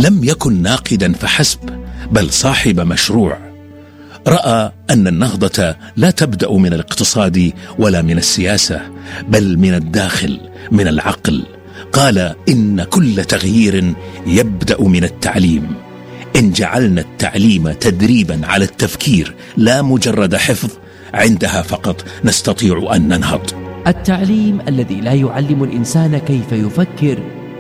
لم يكن ناقدا فحسب، بل صاحب مشروع. رأى أن النهضة لا تبدأ من الاقتصاد ولا من السياسة، بل من الداخل، من العقل. قال إن كل تغيير يبدأ من التعليم. إن جعلنا التعليم تدريبا على التفكير لا مجرد حفظ، عندها فقط نستطيع أن ننهض. التعليم الذي لا يعلم الإنسان كيف يفكر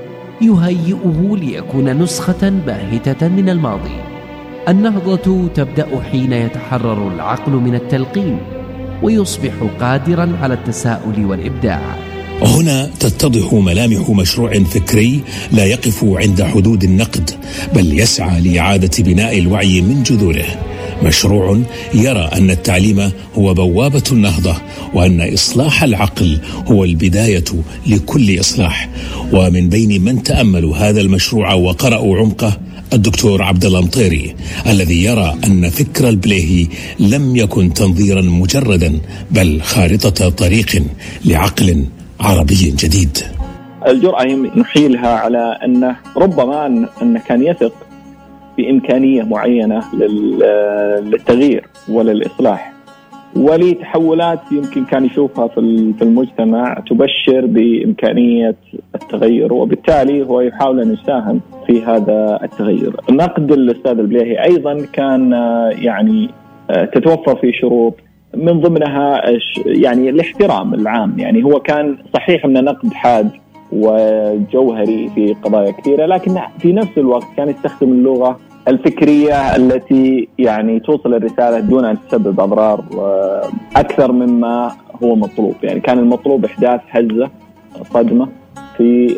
يهيئه ليكون نسخة باهتة من الماضي. النهضة تبدأ حين يتحرر العقل من التلقين ويصبح قادرا على التساؤل والإبداع. هنا تتضح ملامح مشروع فكري لا يقف عند حدود النقد، بل يسعى لإعادة بناء الوعي من جذوره. مشروع يرى أن التعليم هو بوابة النهضة، وأن إصلاح العقل هو البداية لكل إصلاح. ومن بين من تأملوا هذا المشروع وقرأوا عمقه الدكتور عبد الله مطيري، الذي يرى أن فكر البليهي لم يكن تنظيرا مجردا، بل خارطة طريق لعقل عربي جديد. الجرأة نحيلها على أنه ربما أنه كان يثق بإمكانية معينة للتغيير وللإصلاح ولتحولات يمكن كان يشوفها في المجتمع تبشر بإمكانية التغير، وبالتالي هو يحاول أن يساهم في هذا التغير. نقد الأستاذ البليهي أيضا كان يعني تتوفر في شروط، من ضمنها يعني الاحترام العام. يعني هو كان صحيح أن نقد حاد وجوهري في قضايا كثيرة، لكن في نفس الوقت كان يستخدم اللغة الفكرية التي يعني توصل الرسالة دون أن تسبب أضرار أكثر مما هو مطلوب. يعني كان المطلوب إحداث هزة صدمة في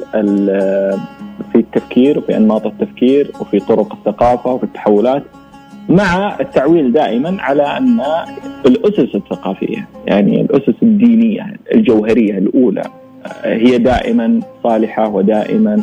التفكير وفي أنماط التفكير وفي طرق الثقافة وفي التحولات، مع التعويل دائما على أن الأسس الثقافية، يعني الأسس الدينية الجوهرية الأولى، هي دائما صالحة ودائما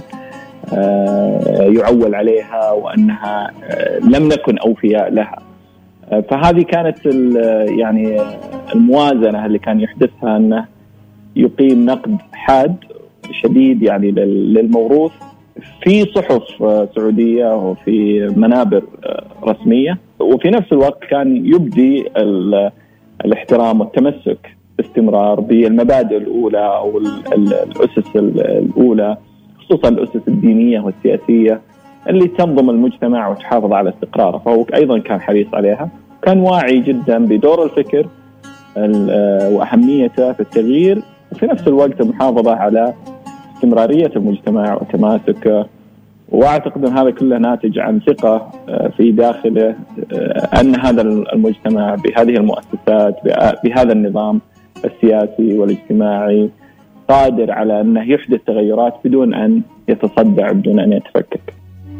يعول عليها، وأنها لم نكن أوفياء لها. فهذه كانت يعني الموازنة اللي كان يحدثها، أنه يقيم نقد حاد شديد يعني للموروث في صحف سعودية وفي منابر رسمية، وفي نفس الوقت كان يبدي الاحترام والتمسك باستمرار بالمبادئ الأولى أو الأسس الأولى، خصوصا الأسس الدينية والسياسية اللي تنظم المجتمع وتحافظ على استقراره. فهو أيضا كان حريص عليها، كان واعي جدا بدور الفكر وأهميته في التغيير، وفي نفس الوقت المحافظة على استمرارية المجتمع وتماسكه. وأعتقد أن هذا كله ناتج عن ثقة في داخله أن هذا المجتمع بهذه المؤسسات بهذا النظام السياسي والاجتماعي قادر على أنه يحدث تغيرات بدون أن يتصدع، بدون أن يتفكك.